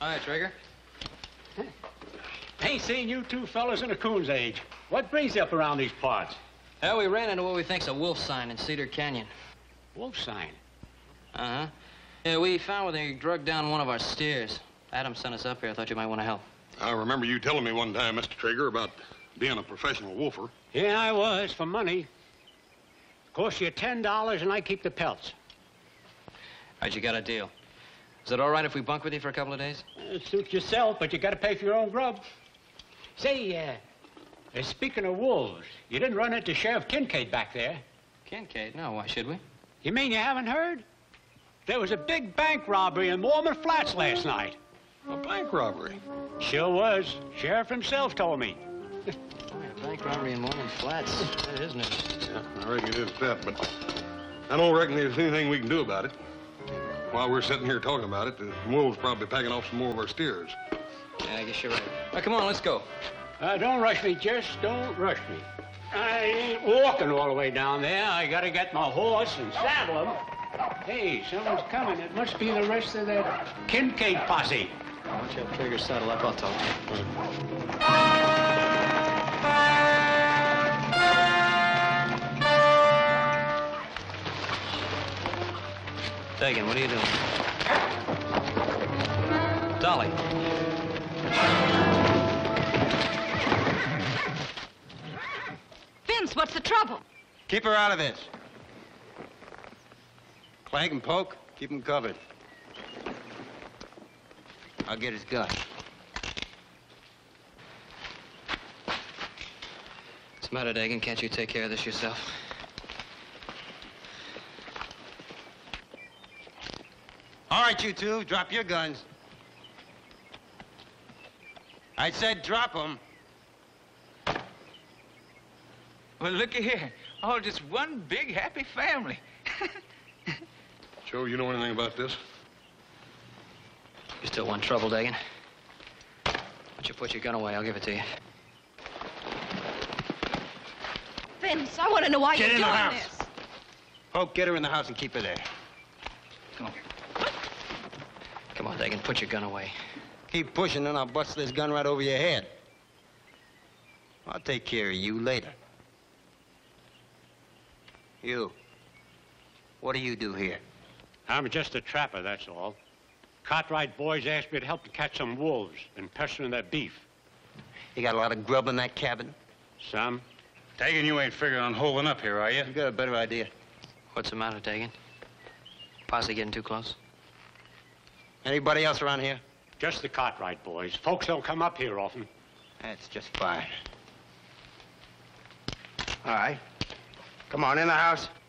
Hi, Trigger. Ain't seen you two fellas in a coon's age. What brings you up around these parts? Well, we ran into what we think's a wolf sign in Cedar Canyon. Wolf sign? Uh-huh. Yeah, we found where they drugged down one of our steers. Adam sent us up here. I thought you might want to help. I remember you telling me one time, Mr. Traeger, about being a professional wolfer. Yeah, I was, for money. Cost you $10 and I keep the pelts. All right, you got a deal. Is it all right if we bunk with you for a couple of days? Suit yourself, but you gotta pay for your own grub. Say, speaking of wolves, you didn't run into Sheriff Kincaid back there. Kincaid? No, why should we? You mean you haven't heard? There was a big bank robbery in Mormon Flats last night. A bank robbery? Sure was. Sheriff himself told me. Oh, yeah, bank robbery in Mormon Flats. That is news. Yeah, I reckon it is that, but I don't reckon there's anything we can do about it. While we're sitting here talking about it, the wolves probably packing off some more of our steers. Yeah, I guess you're right. Well, come on, let's go. Don't rush me, Jess. Don't rush me. I ain't walking all the way down there. I gotta get my horse and saddle him. Hey, someone's coming. It must be the rest of that Kincaid posse. Why don't you have Trigger saddle up? I'll talk to you. Dagan, what are you doing? Dolly. Vince, what's the trouble? Keep her out of this. Clank and Poke, keep them covered. I'll get his gun. What's the matter, Dagan? Can't you take care of this yourself? All right, you two, drop your guns. I said drop them. Well, looky here. All just one big happy family. Joe, you know anything about this? You still want trouble, Dagan? Why don't you put your gun away? I'll give it to you. Vince, I want to know why Get you're in the doing house. this. Poke, get her in the house and keep her there. Come on. Come on, Dagan, put your gun away. Keep pushing, and I'll bust this gun right over your head. I'll take care of you later. You. What do you do here? I'm just a trapper, that's all. Cartwright boys asked me to help to catch some wolves and pestering their beef. You got a lot of grub in that cabin? Some. Dagan, you ain't figuring on holding up here, are you? You got a better idea. What's the matter, Dagan? Posse getting too close? Anybody else around here? Just the Cartwright boys. Folks don't come up here often. That's just fine. All right. Come on, in the house.